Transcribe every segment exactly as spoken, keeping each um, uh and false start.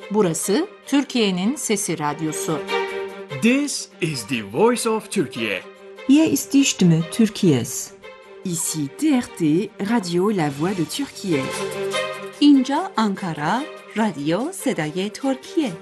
Burası Türkiye'nin Sesi Radyosu. This is the voice of Turkey. Hier ist die Stimme Türkiye's. Ici T R T, Radio La Voix de Türkiye. اینجا آنکارا، رادیو صدای ترکیه.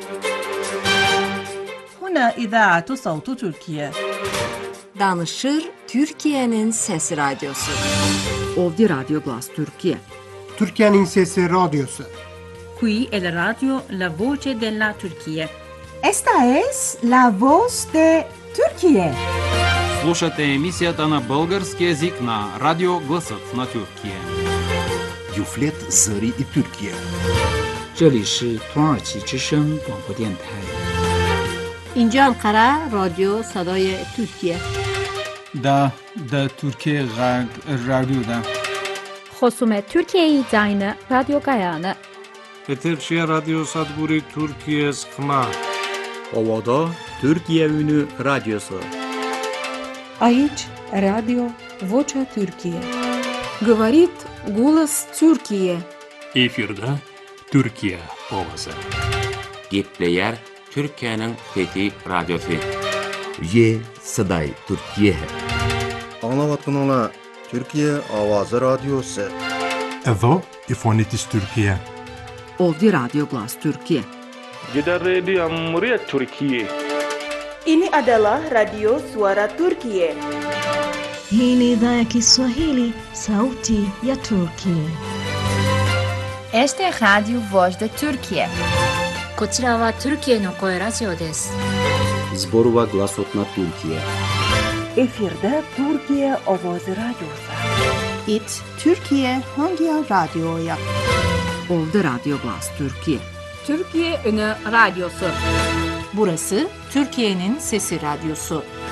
هنا إذاعة صوت تركيا. Danışır Türkiye'nin Sesi Radyosu. Ovdje Radio Glas Türkiye. Türkiye'nin Sesi Radyosu. Qui è la radio La Voce della Turchia. Esta es la voz de Türkiye. Слушате емисията на български език на Радио Гласът на Türkiye. Юфлет Зări и Türkiye. 这里是土耳其之声广播电台。 اینجا انقره رادیو صدای ترکیه. دا دا Türkiye Radyo'da. خصومت Türkiye'yi dayını Radyo Gayanı. Eterşehir Radyo Sadburi Türkiye Skma. Ovada Türkiye Ünü Radyosu. Aici Radio Vocea Türkiye. Говорит голос Türkiye. Efirde Türkiye Ovası. Gepleyer Türkiye'nin Fethi Radyosu. Ye Saday Türkiye. Anlavatınla Türkiye Avazı Radyosu. Evo İfonitis Türkiye. Ovdje Radio Glas Türkiye. Gider Radio Cumhuriyet Türkiye. Ini adalah Radio Suara Turkiye. Hii ni idhaa ya Kiswahili, Sauti ya Turkiye. Este es Radio Voz de Türkiye. こちらはトルキエの声ラジオです。 Zborova Glasot na Türkiye. Efirde Türkiye Ovozi Radyosu. It Türkiye Hangi Radyo'ya? Ovdje Radio Glas Türkiye. Türkiye Ünü Radyosu. Burası Türkiye'nin Sesi Radyosu.